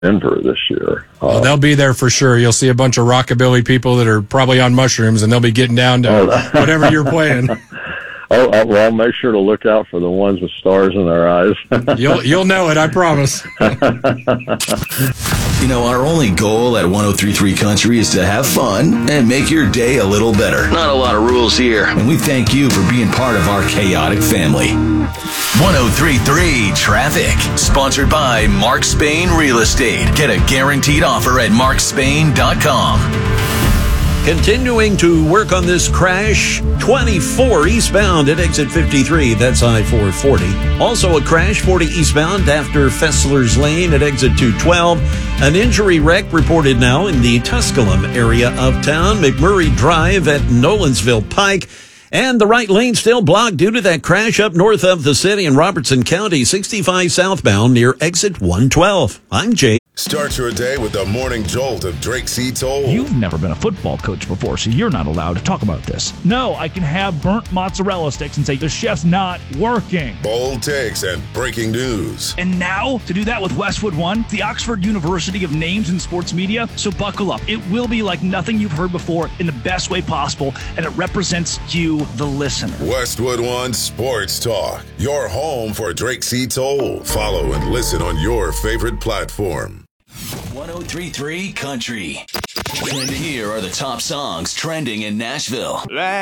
Denver this year. Well, they'll be there for sure. You'll see a bunch of rockabilly people that are probably on mushrooms, and they'll be getting down to whatever you're playing. Well, I'll make sure to look out for the ones with stars in their eyes. You'll know it, I promise. You know, our only goal at 103.3 Country is to have fun and make your day a little better. Not a lot of rules here. And we thank you for being part of our chaotic family. 103.3 Traffic, sponsored by Mark Spain Real Estate. Get a guaranteed offer at markspain.com. Continuing to work on this crash, 24 eastbound at exit 53, that's I-440. Also a crash, 40 eastbound after Fessler's Lane at exit 212. An injury wreck reported now in the Tusculum area of town, McMurray Drive at Nolensville Pike. And the right lane still blocked due to that crash up north of the city in Robertson County, 65 southbound near exit 112. I'm Jay. Start your day with the morning jolt of Drake C. Toll. You've never been a football coach before, so you're not allowed to talk about this. No, I can have burnt mozzarella sticks and say, the chef's not working. Bold takes and breaking news. And now, to do that with Westwood One, the Oxford University of Names in Sports Media. So buckle up. It will be like nothing you've heard before in the best way possible, and it represents you, the listener. Westwood One Sports Talk, your home for Drake C. Toll. Follow and listen on your favorite platform. 103.3 Country. And here are the top songs trending in Nashville.